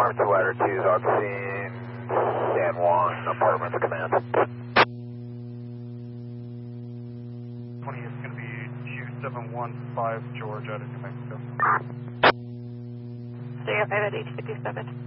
Apartments Ladder 2 is on scene. San Juan Apartments Command. 20 is going to be 2715 George out of New Mexico. Stereo 5 at 857.